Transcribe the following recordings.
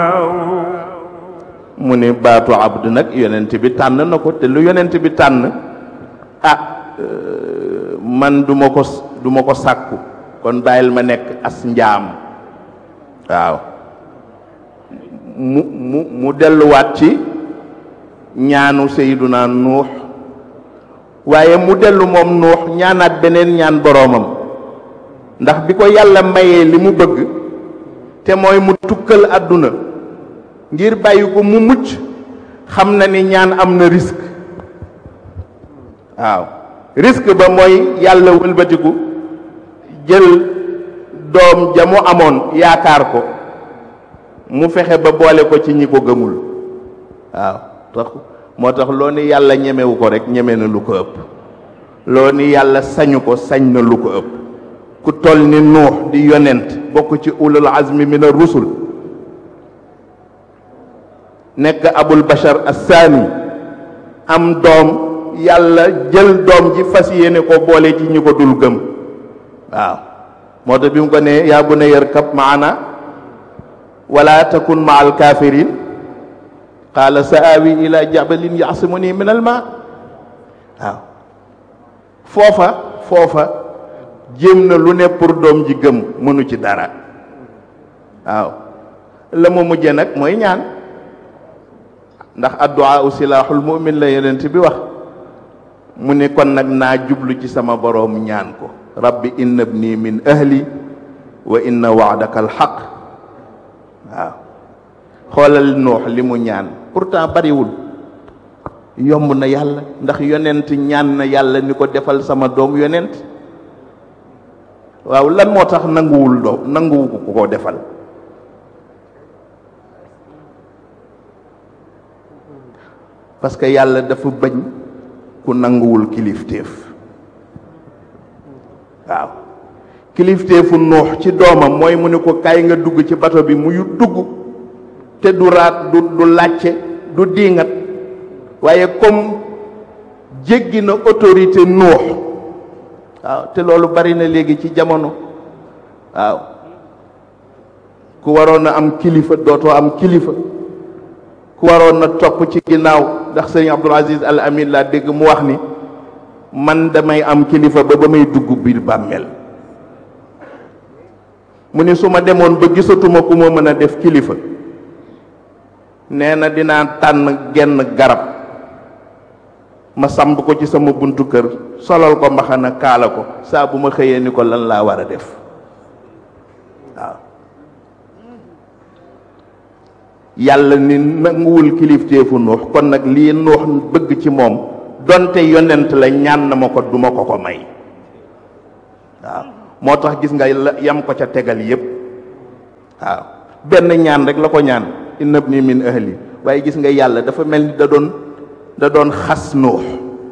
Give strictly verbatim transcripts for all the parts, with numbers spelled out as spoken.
mu ni baatu abd nag yonent bi tànn na ko te lu yonent bi tànn ah man du ma ko du ma ko sàkku kon bàyyil ma nekk as njaam waaw mu mu mu delluwaat ci ñaanu Seyduna Nuux waaye mu dellu moom Nuux ñaanaat beneen ñaan boroomam ndax bi ko yàlla mayee li mu bëgg te mooy mu tukkal àdduna ngir bàyyi ko mu mucc xam na ni ñaan am na risque waaw risque ba mooy yàlla wëlbatiku jël doom ja mu amoon yaakaar ko mu fexe ba boole ko ci ñi ko gëmul waaw tax moo tax loo ni yàlla ñemewu ko rek ñeme na lu ko ëpp loo ni yàlla sañu ko sañ na lu ko ëpp ku toll ni Nuux di yonent bokk ci ulul azmi min ar-rusul nekk abul bashar as-saani am doom yàlla jël doom ji fas yéene ko boole ci ñi ko dul gëm waaw moo tax bi mu ko ne yaa bunayya irkab maana wala takun ma al kafirin qaala sa aawi ila jabalin yasimuni min al ma waaw foofa foofa jéem na lu ne pour doom ji gëm mënu ci dara waaw la mu mujje nag mooy ñaan ndax addu'a silaaxul mu'min la yonent bi wax mu ne kon nag naa jublu ci sama boroom ñaan ko rabbi inna ibni min ahli wa inna wa'daka alxaq waaw xoolal Nuux li mu ñaan pourtant bariwul yomb na yàlla ndax yonent ñaan na yàlla ni ko defal sama doom yonent waaw lan moo tax nanguwul doom nanguwu ko ko defal parce que yàlla dafa bañ ku nanguwul kilifteef waaw kilifteefu Nuux ci doomam mooy mu ne ko kaay nga dugg ci bato bi muy dugg te du raat du du làcce du diingat waaye comme jéggi na autorité Nuux waaw te loolu bari na léegi ci jamono waaw ku waroon a am kilifa dootoo am kilifa ku waroon na topp ci ginnaaw ndax sëñ Abdul Aziz Al Amin laa dégg mu wax ni man damay am kilifa ba ba may dugg biir bàmmeel mu ni su ma demoon ba gisatuma ku ma mën a def kilifa nee na dinaa tànn genn garab ma samb ko ci sama buntu kër solal ko mbaxana kaala ko saa bu ma xëyee ni ko lan laa war a def waaw yàlla ni nanguwul kilifteefu Nuux kon nag lii Nuux bëgg ci moom donte yonent la ñaan na ma ko duma ko ko may waaw moo tax gis nga yam ko ca tegal yépp waaw benn ñaan rek la ko ñaan inna ibni min ahli waaye gis nga yàlla dafa mel ni da doon da doon xas Nuux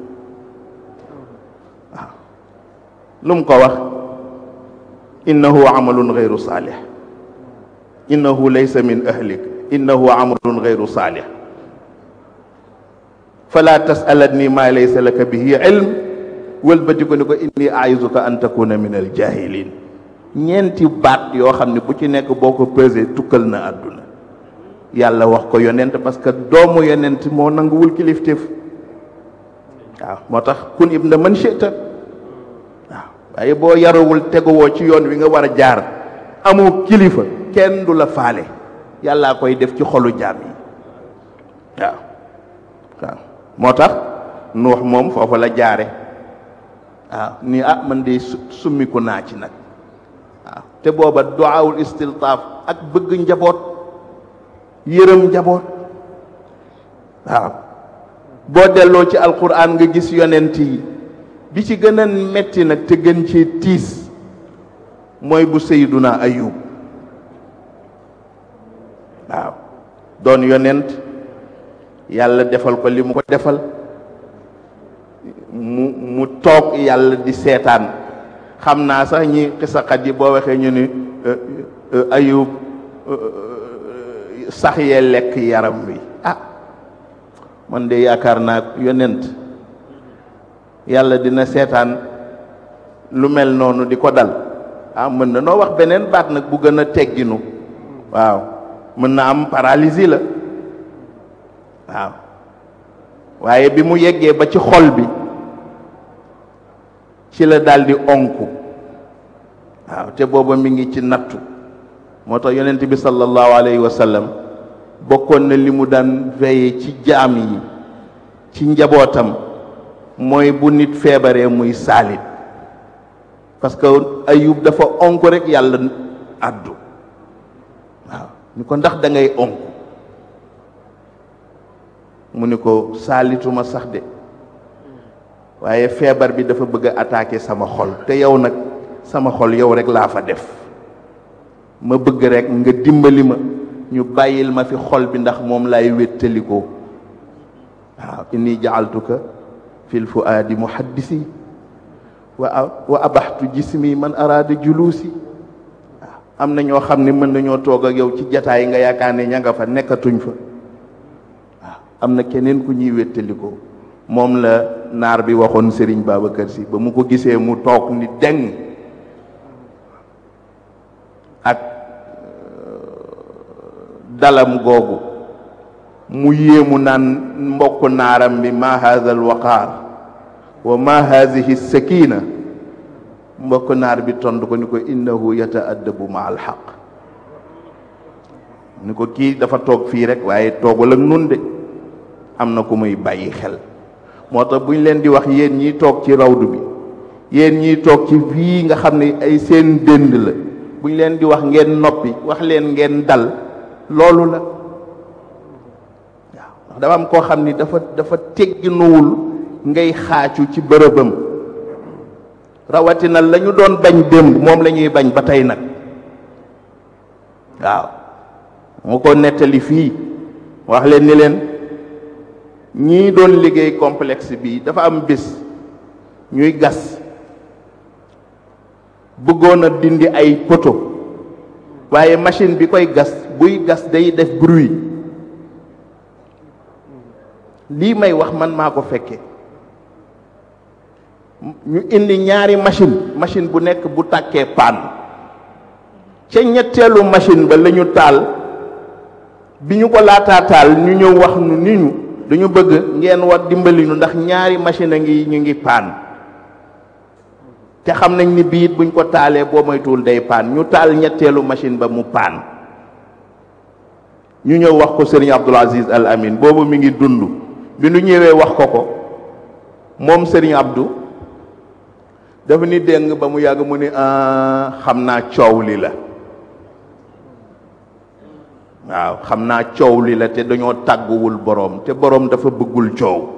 waaw lu mu ko wax innahu amalun gayru saalih innahu laysa min ahlik innahu amalun gayru saalih fala tasalanni ma laysa laka bihi ilm wëlbati ko ni ko inni aizuka an takuna min al jahilin ñeenti baat yoo xam ne bu ci nekk boo ko pesé tukkal na àdduna yàlla wax ko yonent parce que doomu yonent moo nanguwul kilifteef waaw moo tax kun ibna man shi'ta waaw waaye boo yarawul teguwoo ci yoon wi nga war a jaar amoo kilifa kenn du la faale yàllaa koy def ci xolu jaam yi waaw waaw moo tax Nuux moom foofa la jaare waaw ni ah man de summiku naa ci nag waaw te booba duwaawul istiltaaf ak bëgg njaboot yërëm njaboot waaw boo delloo ci alquran nga gis yonent yi bi ci gën a metti nag te gën ci tiis mooy bu Seyduna Ayub waaw doon yonent yàlla defal ko li mu ko defal mu mu toog yàlla di seetaan xam naa sax ñi xisaqat yi boo waxee ñu ni Ayub sax yee lekk yaram wi ah man de yaakaar naa yonent yàlla dina seetaan lu mel noonu di ko dal ah mën na noo wax beneen baat nag bu gën a tegginu waaw mën na am paralysie la waaw waaye bi mu yeggee ba ci xol bi ci la daldi onku waaw te booba mi ngi ci nattu moo tax yonent bi sallallahu alayhi wa sallam bokkoon na li mu daan veillé ci jaam yi ci njabootam mooy bu nit feebaree muy saalit parce que Ayub dafa onk rek yàlla addu waaw ni ko ndax da ngay onk mu ni ko saalituma sax de waaye feebar bi dafa bëgg a attaquer sama xol te yow nag sama xol yow rek laa fa def ma bëgg rek nga dimbali ma ñu bàyyil ma fi xol bi ndax moom laay wéttalikoo waaw inni jaaltuka fil fuaadi muhaddisi wa wa abaxtu jismi man araada juluusi waaw am na ñoo xam ne mën nañoo toog ak yow ci jataay nga yaakaar ne ña nga fa nekkatuñ fa waaw am na keneen ku ñuy wéttalikoo moom la naar bi waxoon Serigne Babacar Sy ba mu ko gisee mu toog ni deng ak dalam googu mu yéemu naan mbokk naaram bi ma haza al waqaar wa ma hazihi sakina mbokk naar bi tond ko ni ko innahu yataaddabu ma al xaq ni ko kii dafa toog fii rek waaye toogul ak nun de am na ku muy bàyyi xel moo tax bu ñu leen di wax yéen ñiy toog ci rawdu bi yéen ñiy toog ci fii nga xam ne ay seen dënd la bu ñu leen di wax ngeen noppi wax leen ngeen dal loolu la waaw ndax dafa am koo xam ni dafa dafa tegginuwul ngay xaacu ci bërëbam rawatina la ñu doon bañ démb moom la ñuy bañ ba tey nag waaw moo ko nettali fii wax leen ni leen ñii doon liggéey complexe bi dafa am bés ñuy gas bëggoon a dindi ay poto waaye machine bi koy gas buy gas day def bruit lii may wax man maa ko fekke ñu indi ñaari machine machine bu nekk bu tàkkee paan ca ñetteelu machine ba la ñu taal bi ñu ko laataa taal ñu ñëw wax nu ni ñu dañu bëgg ngeen war dimbali ñu ndax ñaari machine a ngi ñu ngi paan te xam nañ ni biit buñ ko taalee boo moytuwul day paan ñu taal ñetteelu machine ba mu paan ñu ñëw wax ko Serigne Abdoul Aziz Al Amin boobu mi ngi dund bi nu ñëwee wax ko ko moom Serigne Abdou dafa ni déng ba mu yàgg mu ni xam naa coow li la waaw xam naa coow li la te dañoo tàgguwul boroom te boroom dafa bëggul coow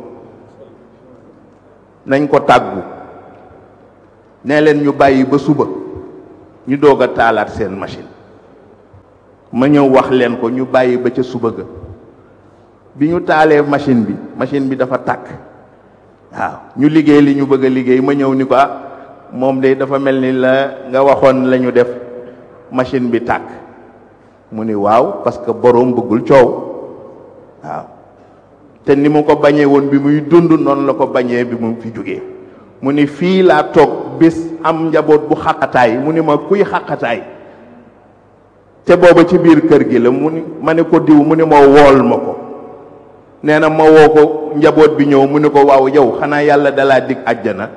nañ ko tàggu nee leen ñu bàyyi ba suba ñu doog a taalaat seen machine ma ñëw wax leen ko ñu bàyyi ba ca suba ga bi ñu taalee machine bi machine bi dafa tàkk waaw ñu liggéey li ñu bëgg a liggéey ma ñëw ni ko ah moom de dafa mel ni la nga waxoon la ñu def machine bi tàkk mu ni waaw parce que boroom bëggul coow waaw te ni mu ko bañee woon bi muy dund noonu la ko bañee bi mu fi jógee mu ni fii laa toog bés am njaboot bu xaqataay mu ni ma kuy xaqataay te booba ci biir kër gi la mu ni ma ne ko diw mu ni ma wool ma ko nee na ma woo ko njaboot bi ñëw mu ni ko waaw yow xanaa yàlla dalaa dig àjjana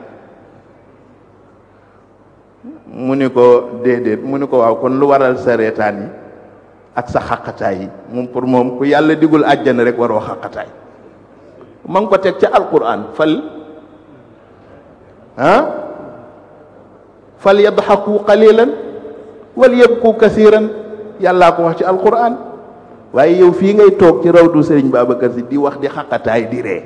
mu ni ko déedéet mu ni ko waaw kon lu waral sa reetaan yi ak sa xaqataay yi moom pour moom ku yàlla digul àjjana rek waroo xaqataay ma ngi ko teg ca alquran fal ah fal yadxaku qalilan wal yabku kasiran yàllaa ko wax ci alquran waaye yow fii ngay toog ci rawdu Sëriñ Babacar Sy di wax di xaqataay di ree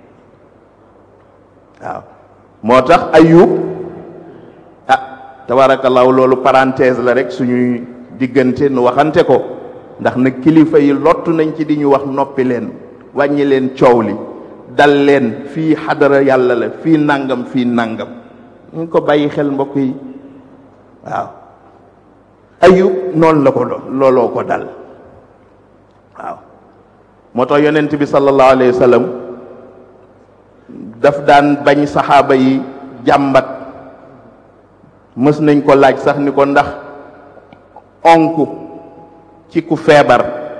waaw moo tax Ayub ah tabaarakallaahu loolu parenthèse la rek suñuy diggante nu waxante ko ndax nag kilifa yi lottu nañ ci di ñu wax noppi leen wàññi leen coow li dal leen fii xadara yàlla la fii nangam fii nangam ñu ko bàyyi xel mbokk yi waaw Ayub noonu la ko looloo ko dal waaw moo tax yonent bi sallallahu alayhi wa sallam daf daan bañ saxaaba yi jàmbat mës nañ ko laaj sax ni ko ndax onk ci ku feebar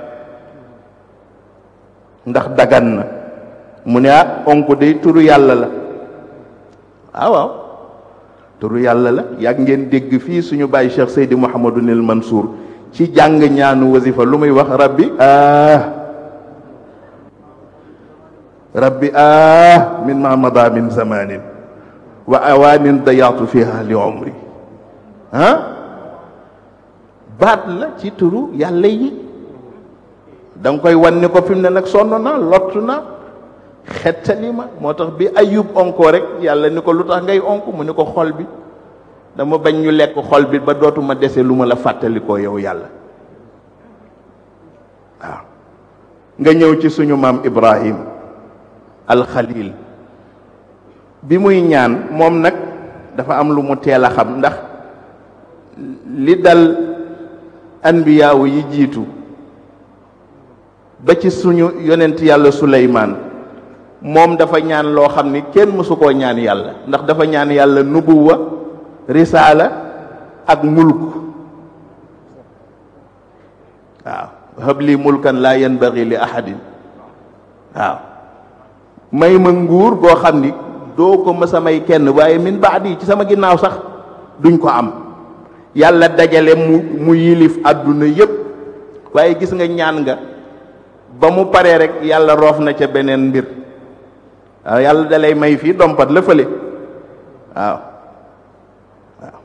ndax dagan na mu ne ah onk day turu yàlla la ah waaw turu yàlla la yàgg ngeen dégg fii suñu bàyyi Cheikh Seydi Mouhamadunil Mansour ci jàng ñaanu wasifa lu muy wax rabbi ah rabbi ah min ma mada min zamanin wa awaanin dayaatu fiha li umri ah baat la ci turu yàlla yi da nga koy wan ni ko fi mu ne nag sonn na lottu na xettali ma moo tax bi ayub onko rek yàlla ni ko lu tax ngay onk mu ni ko xol bi dama bañ ñu lekk xol bi ba dootuma dese lu ma la fàttali ko yow yàlla waaw nga ñëw ci suñu maam Ibrahim alxalil bi muy ñaan moom nag dafa am lu mu teel a xam ndax li dal anbiyaawu yi jiitu ba ci suñu yonent yàlla Suleymaan moom dafa ñaan loo xam ni kenn mësu koo ñaan yàlla ndax dafa ñaan yàlla nubuwa risaala ak mulk waaw habli mulkan laa yanbaghi li ahadin waaw may ma nguur goo xam ni doo ko mës a may kenn waaye min baadi ci sama ginnaaw sax duñ ko am yàlla dajale mu mu yilif àdduna yépp waaye gis nga ñaan nga ba mu paree rek yàlla roof na ca beneen mbir waaw yàlla dalay may fii dompat la fële waaw waaw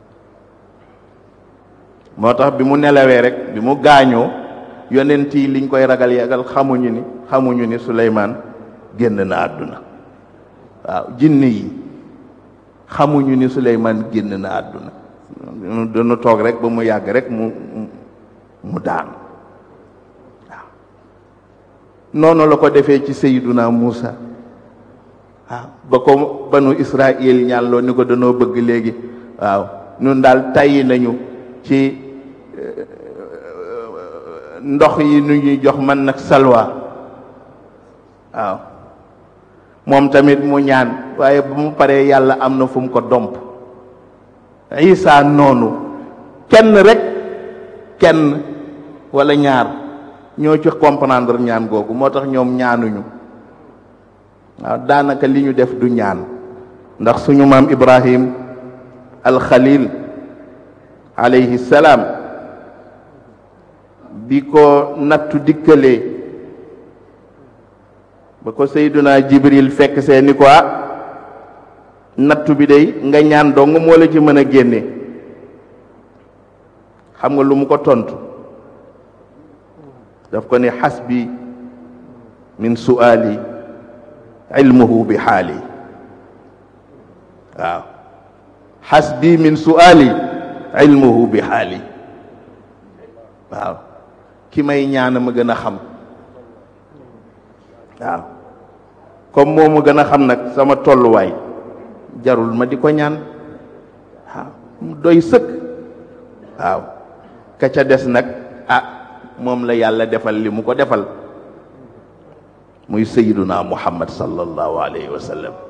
moo tax bi mu nelawee rek bi mu gaañoo yonent yi liñ koy ragal yagal xamuñu ni xamuñu ni Suleymaan génn na àdduna waaw jinne yi xamuñu ni Suleymaan génn na àdduna dana toog rek ba mu yàgg rek mu mu daanu waaw noonu la ko defee ci Seyduna Muusa waaw ba ko banu Israël ñaan loo ni ko danoo bëgg léegi waaw ñun daal tàyyi nañu ci ndox yi nu ñuy jox man nag salwa waaw moom tamit mu ñaan waaye bu mu paree yàlla am na fu mu ko domp Isa noonu kenn rek kenn wala ñaar ñoo ci comprendre ñaan googu moo tax ñoom ñaanuñu waaw daanaka li ñu def du ñaan ndax suñu maam Ibrahim alxalil alayhi salaam bi ko nattu dikkalee ba ko Seyduna Jibril fekk see ni ko ah nattu bi day nga ñaan dong moo la ci mën a génne xam nga lu mu ko tontu daf ko ne xasbi min su'ali ilmuhu bi xaali waaw xasbi min su'ali ilmuhu bi xaali waaw ki may ñaan ma gën a xam waaw comme moo ma gën a xam nag sama tolluwaay jarul ma di ko ñaan waaw mu doy sëkk waaw ka ca des nag ah moom la yàlla defal li mu ko defal muy sayyiduna Muhammad sallallahu alayhi wa sallam